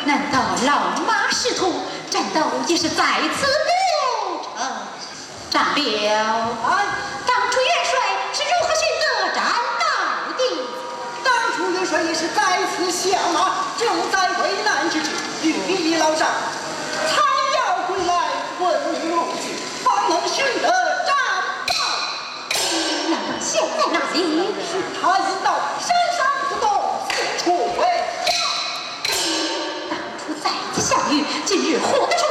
难道老马识途，战斗也是在此流程？张彪，当初元帅是如何选择战道的？ 当初元帅也是再次下马，正在危难之际，与李老长才要回来问明路径，方能寻得战道。 那么现在哪里？ 是他引导山上不动，四处围剿。 当初再次相遇，今日活得出